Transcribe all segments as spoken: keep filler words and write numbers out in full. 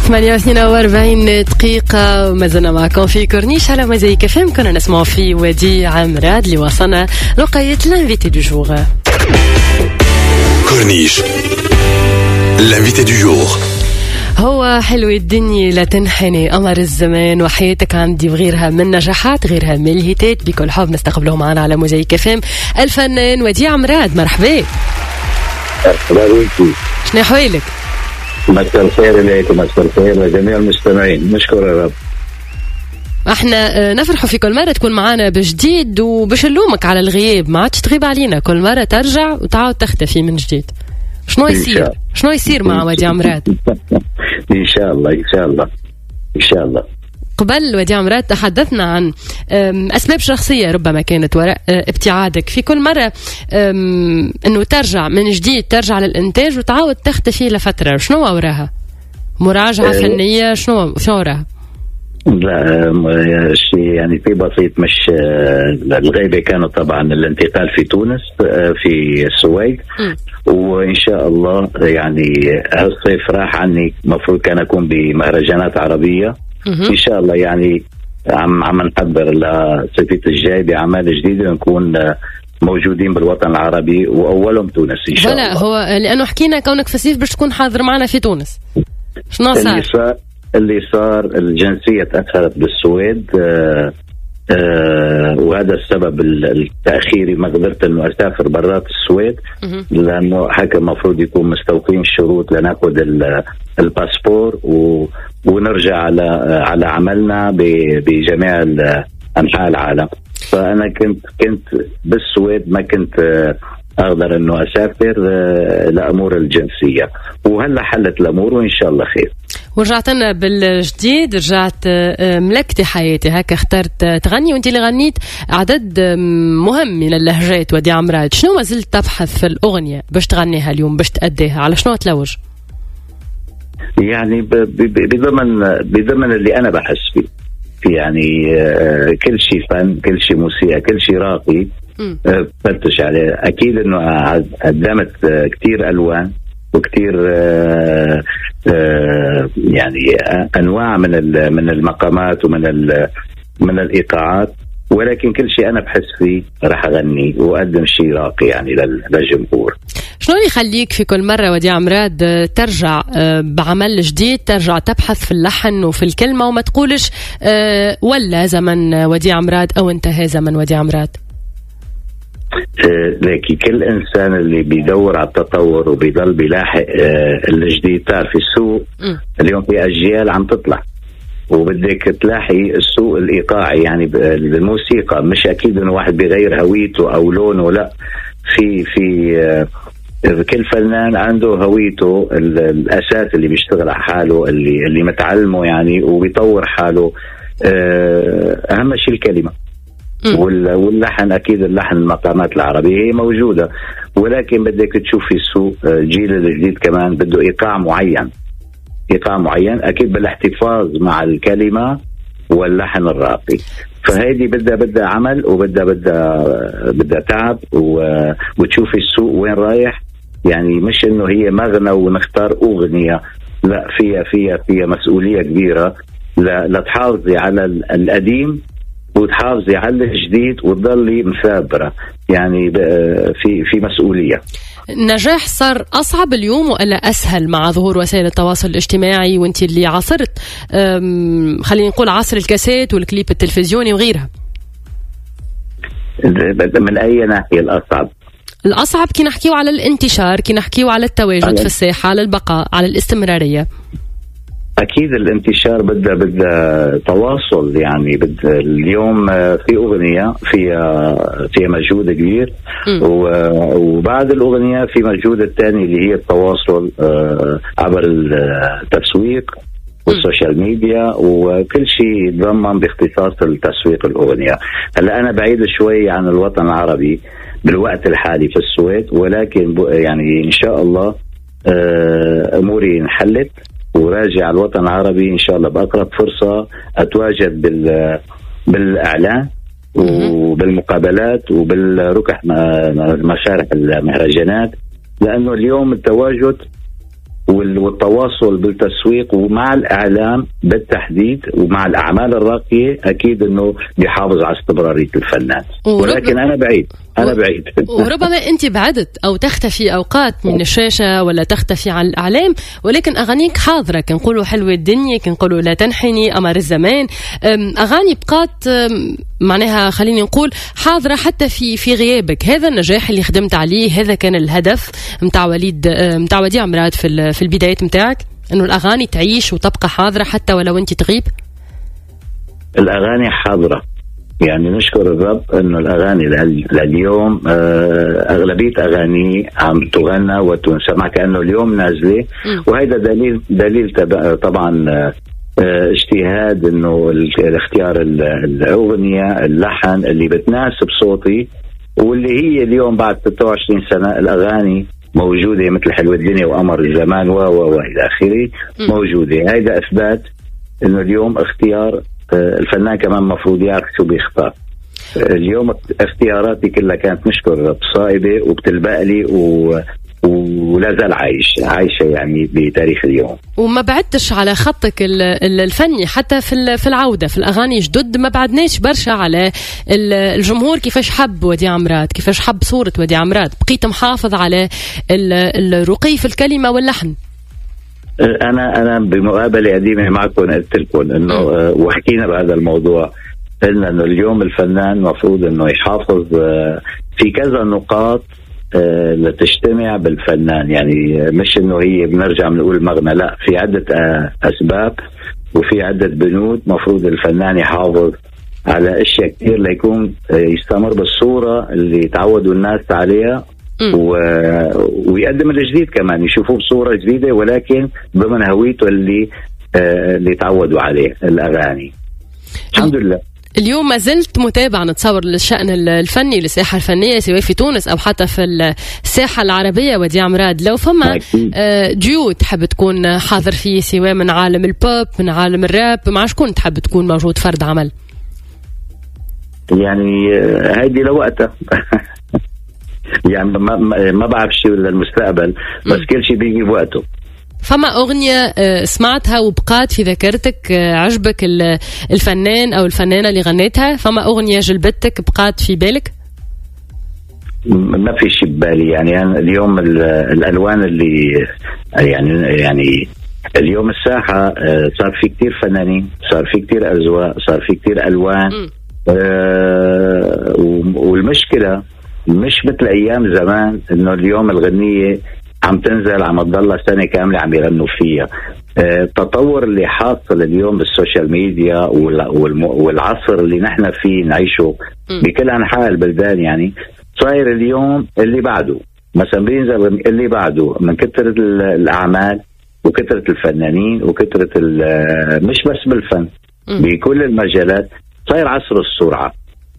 ثمانية واثنين وأربعين دقيقة ما زلنا معكم في كورنيش على مزيك اف ام. كنا نسمع في وديع مراد اللي وصلنا لقاية لانفيتي دو جور. كورنيش لانفيتي دو جور. هو حلو الدنيا لا تنحني قمر الزمان وحياتك عندي وغيرها من نجاحات غيرها من الهيتات. بكل حب نستقبله معنا على مزيك اف ام الفنان وديع مراد. مرحبا. مرحبا بيكي. شنو حوالك؟ مساء الخير عليكم، مساء الخير لجميع المستمعين. نشكر يا رب. احنا نفرحوا في كل مرة تكون معنا بجديد وبش نلومك على الغياب، ما عادش تغيب علينا، كل مرة ترجع وتعود تختفي من جديد. شنو يصير؟ شنو يصير مع وديع مراد؟ ان شاء الله ان شاء الله ان شاء الله. قبل وديع مراد تحدثنا عن أسباب شخصية ربما كانت وراء ابتعادك، في كل مرة أنه ترجع من جديد، ترجع للإنتاج وتعاود تختفي لفترة، شنو وراها؟ مراجعة أه فنية؟ شنو شنو وراها؟ لا شيء يعني في بسيط، مش الغيبة كانت طبعا الانتقال في تونس في السويد، وإن شاء الله يعني هالصيف راح عني، مفروض كان أكون بمهرجانات عربية إن شاء الله. يعني عم عم نحضر للصيف الجاي بأعمال جديدة نكون موجودين بالوطن العربي وأولهم تونس إن شاء الله. لا هو لأنه حكينا كونك في الصيف باش تكون حاضر معنا في تونس، شنو صار؟ اللي صار اللي صار الجنسية تأثرت بالسويد، آه آه وهذا السبب التأخيري، ما قدرت أنه أسافر برات السويد لأنه حكى المفروض يكون مستوفين الشروط لنأخذ الباسبور ونرجع على على عملنا بجميع أنحاء العالم. فأنا كنت كنت بالسويد، ما كنت أقدر أنه أسافر لأمور الجنسية، وهلا حلت الأمور وإن شاء الله خير. ورجعت لنا بالجديد، رجعت ملكتي حياتي هكا، اخترت تغني وانت اللي غنيت عدد مهم من اللهجات. وديع مراد شنو ما زلت تبحث في الأغنية باش تغنيها اليوم، باش تأديها، على شنو تلوج؟ يعني بضمن بضمن اللي أنا بحس فيه، في يعني كل شيء فن، كل شيء موسيقى، كل شيء راقي فتش عليه. أكيد إنه قدمت كتير ألوان وكتير آآ آآ يعني أنواع من من المقامات ومن من الإيقاعات، ولكن كل شيء أنا بحس فيه راح أغني وأقدم شيء راقي يعني للجمهور. شنو اللي يخليك في كل مرة وديع مراد ترجع بعمل جديد، ترجع تبحث في اللحن وفي الكلمة وما تقولش ولا زمن وديع مراد أو انتهى زمن وديع مراد؟ لكن كل إنسان اللي بيدور على التطور وبيضل بيلاحق الجديد، تعرف السوق اليوم في أجيال عم تطلع وبدك تلاحي السوق الإيقاعي، يعني الموسيقى مش أكيد إنه واحد بيغير هويته أو لونه، لا، في في كل فنان عنده هويته، الأساس اللي بيشتغل على حاله، اللي اللي متعلمه يعني وبيطور حاله. أهم شيء الكلمة واللحن. أكيد اللحن المقامات العربية هي موجودة، ولكن بدك تشوفي السوق، الجيل الجديد كمان بده إيقاع معين، إيقاع معين أكيد بالاحتفاظ مع الكلمة واللحن الراقي. فهذه بدها بدها عمل وبدها بدها بدها تعب، وتشوفي السوق وين رايح. يعني مش إنه هي مغنى ونختار أغنية، لا، فيها فيها فيها مسؤولية كبيرة لتحافظي على القديم وتحافظي على الجديد وتضلي مثابرة، يعني في في مسؤولية. النجاح صار أصعب اليوم ولا أسهل مع ظهور وسائل التواصل الاجتماعي، وانت اللي عاصرت خلينا نقول عصر الكاسيت والكليب التلفزيوني وغيرها؟ من أي ناحية الأصعب؟ الأصعب كي نحكيو على الانتشار، كي نحكيو على التواجد في الساحة، على البقاء، على الاستمرارية. أكيد الانتشار بدأ بدأ تواصل، يعني بدأ اليوم في أغنية فيها فيها مجهود كبير، وبعد الأغنية في مجهود الثاني اللي هي التواصل عبر التسويق والسوشيال ميديا وكل شيء يتضمن باختصاص التسويق الأغنية. هلا أنا بعيد شوي عن الوطن العربي بالوقت الحالي في السويد، ولكن يعني إن شاء الله أموري انحلت وراجع الوطن العربي إن شاء الله بأقرب فرصة أتواجد بال بالإعلان وبالمقابلات وبالركح مشارح المهرجانات، لأنه اليوم التواجد والتواصل بالتسويق ومع الإعلام بالتحديد ومع الأعمال الراقية أكيد أنه بيحافظ على استمرارية الفنان. ولكن أنا بعيد أنا بعيد وربما أنت بعدت أو تختفي أوقات من الشاشة ولا تختفي عن الإعلام، ولكن أغانيك حاضرة. كنقولوا حلوة الدنيا، كنقولوا لا تنحني، قمر الزمان، أغاني بقات معناها خليني نقول حاضرة حتى في في غيابك. هذا النجاح اللي خدمت عليه، هذا كان الهدف متاع وليد متاع وديع مراد في في البدايات متاعك، إنه الأغاني تعيش وتبقى حاضرة حتى ولو أنت تغيب. الأغاني حاضرة، يعني نشكر الرب انه الاغاني لليوم اغلبيه اغاني عم تغنى وتنسمع كانه اليوم نازله، وهذا دليل دليل طبعا اجتهاد انه الاختيار الاغنيه اللحن اللي بتناسب صوتي، واللي هي اليوم بعد ستة وعشرين سنه الاغاني موجوده مثل حلوة الدنيا وقمر الزمان و و الى اخره موجوده. هذا اثبات انه اليوم اختيار الفنان كمان مفروض يعرف شو بيختار. اليوم اختياراتي كلها كانت نشكر الرب صائبة وبتلبق لي و... ولا زال عايش عايشة يعني بتاريخ اليوم. وما بعدتش على خطك الفني حتى في في العودة في الأغاني جدد، ما بعدناش برشا على الجمهور كيفاش حب وديع مراد، كيفاش حب صورة وديع مراد، بقيت محافظ على الرقي في الكلمة واللحن. أنا أنا بمقابلة قديمة معكم قلت لكم إنه وحكينا بهذا الموضوع، قلنا إنه اليوم الفنان مفروض إنه يحافظ في كذا نقاط لتجتمع بالفنان، يعني مش إنه هي بنرجع بنقول مغنى، لا، في عدة أسباب وفي عدة بنود مفروض الفنان يحافظ على أشياء كتير ليكون يستمر بالصورة اللي تعودوا الناس عليها و... ويقدم الجديد كمان، يشوفوه بصورة جديدة ولكن ضمن هويته اللي آه اللي تعودوا عليه الأغاني. الحمد لله اليوم ما زلت متابع نتصور للشأن الفني للساحة الفنية سواء في تونس أو حتى في الساحة العربية. وديع مراد لو فما ديو تحب تكون حاضر فيه سواء من عالم البوب من عالم الراب، مع شكون تحب تكون موجود فرد عمل؟ يعني هيدي لوقتها يعني ما ما بعرف شيء للمستقبل، بس كل شيء بيجي بوقته. فما أغنية سمعتها وبقات في ذاكرتك عجبك الفنان أو الفنانة اللي غنيتها؟ فما أغنية جلبتك بقات في بالك؟ ما في شيء ببالي، يعني أنا اليوم الألوان اللي يعني يعني اليوم الساحة صار في كتير فنانين، صار في كتير أذواق، صار في كتير ألوان. م. آه والمشكلة مش مثل أيام زمان إنه اليوم الغنية عم تنزل عم تضلها سنة كاملة عم يغنوا فيها. التطور آه اللي حاصل اليوم بالسوشيال ميديا والعصر اللي نحن فيه نعيشه بكل أنحاء البلدان، يعني صاير اليوم اللي بعده مثلا بينزل اللي بعده من كثرة الأعمال وكثرة الفنانين وكثرة مش بس بالفن بكل المجالات، صاير عصر السرعة.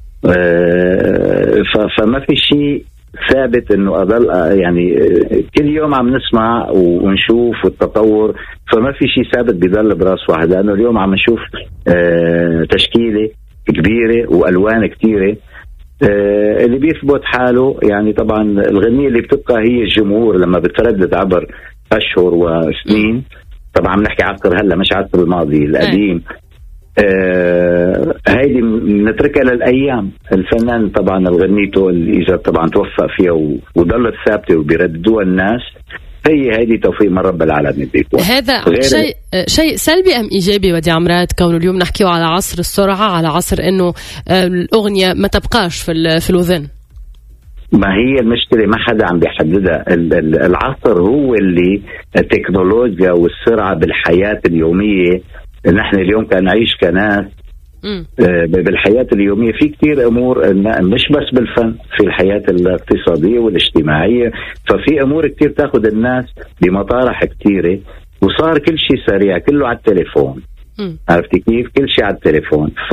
آه فما في شيء ثابت انه اضل، يعني كل يوم عم نسمع ونشوف التطور، فما في شيء ثابت بيضل براس واحد، لانه اليوم عم نشوف آه تشكيله كبيره والوان كثيره. آه اللي بيثبت حاله يعني طبعا الغنية اللي بتبقى هي الجمهور لما بتردد عبر اشهر وسنين. طبعا عم نحكي عصر هلا مش عصر الماضي القديم. آه هيدي نتركها للأيام. الفنان طبعا الغنيته اللي إذا طبعا توفق فيها وضلت ثابتة وبيردوها الناس، هي هيدي توفيق من رب العالمين بيكون. هذا شيء شيء سلبي أم إيجابي وديع مراد كون اليوم نحكيه على عصر السرعة، على عصر إنه الأغنية ما تبقاش في في الوذن؟ ما هي المشكلة ما حدا عم بيحددها. العصر هو اللي التكنولوجيا والسرعة بالحياة اليومية. نحن اليوم كان نعيش كناس بالحياة اليومية في كتير أمور مش بس بالفن، في الحياة الاقتصادية والاجتماعية، ففي أمور كتير تاخد الناس بمطارح كتيرة، وصار كل شيء سريع كله على التليفون. عرفتي كيف؟ كل شيء على التليفون، ف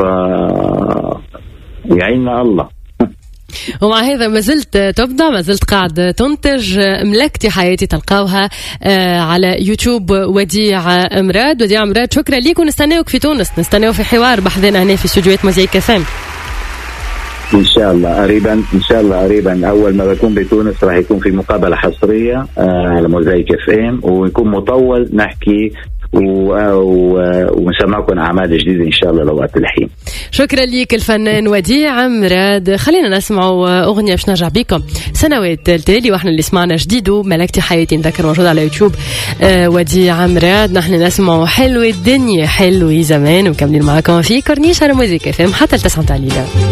يعيننا الله. ومع هذا ما زلت تبدع، ما زلت قاعد تنتج، ملكتي حياتي تلقاوها على يوتيوب وديع مراد. وديع مراد شكرا ليك، ونستناوك في تونس، نستناو في حوار بحذنا هنا في استوديوهات موزايك اف ام. ان شاء الله قريبا، ان شاء الله قريبا. اول ما بكون بتونس راح يكون في مقابله حصريه على موزايك اف ام، ويكون مطول نحكي ونسمعكم اعمال جديده ان شاء الله لوقت الحين. شكرا ليك الفنان وديع مراد. خلينا نسمعوا اغنيه باش نرجع بكم سنوات التالي، واحنا اللي سمعنا جديد وملكتي حياتي نذكر موجود على يوتيوب. آه وديع مراد. نحن نسمعوا حلوة الدنيا حلوة زمان، وكملين معكم في كورنيش على موزيك اف ام حتى التسعة تاع الليل.